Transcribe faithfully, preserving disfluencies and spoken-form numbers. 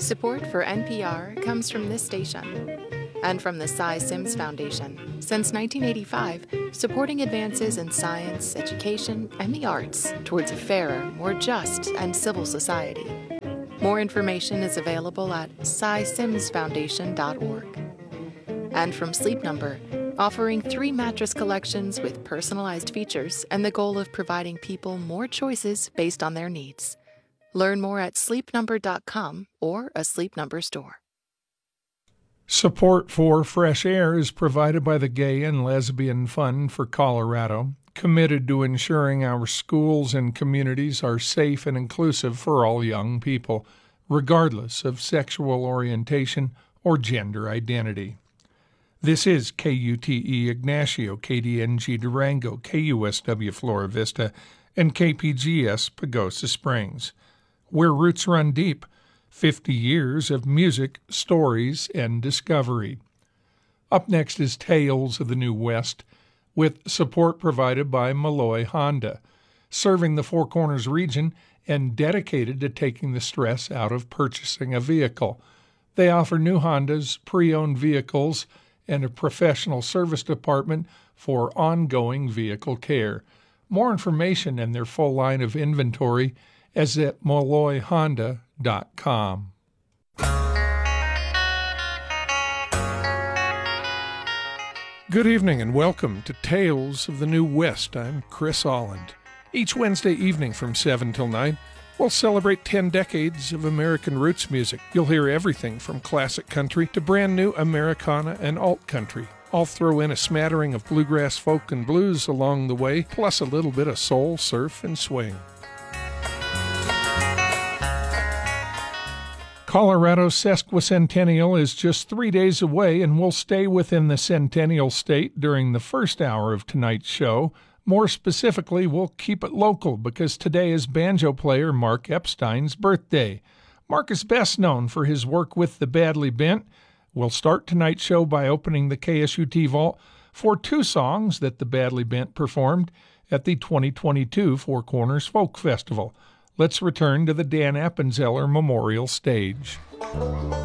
Support for N P R comes from this station and from the Cy Sims Foundation. Since nineteen eighty-five, supporting advances in science, education, and the arts towards a fairer, more just, and civil society. More information is available at cy sims foundation dot org. And from Sleep Number, offering three mattress collections with personalized features and the goal of providing people more choices based on their needs. Learn more at sleep number dot com or a Sleep Number store. Support for Fresh Air is provided by the Gay and Lesbian Fund for Colorado, committed to ensuring our schools and communities are safe and inclusive for all young people, regardless of sexual orientation or gender identity. This is K U T E Ignacio, K D N G Durango, K U S W Flora Vista, and K P G S Pagosa Springs, where roots run deep, fifty years of music, stories, and discovery. Up next is Tales of the New West, with support provided by Malloy Honda, serving the Four Corners region and dedicated to taking the stress out of purchasing a vehicle. They offer new Hondas, pre-owned vehicles, and a professional service department for ongoing vehicle care. More information and their full line of inventory is at malloy honda dot com. Good evening and welcome to Tales of the New West. I'm Chris Holland. Each Wednesday evening from seven till nine, we'll celebrate ten decades of American roots music. You'll hear everything from classic country to brand new Americana and alt country. I'll throw in a smattering of bluegrass, folk, and blues along the way, plus a little bit of soul, surf, and swing. Colorado's sesquicentennial is just three days away, and we'll stay within the centennial state during the first hour of tonight's show. More specifically, we'll keep it local because today is banjo player Mark Epstein's birthday. Mark is best known for his work with the Badly Bent. We'll start tonight's show by opening the K S U T vault for two songs that the Badly Bent performed at the twenty twenty-two Four Corners Folk Festival. Let's return to the Dan Appenzeller Memorial Stage.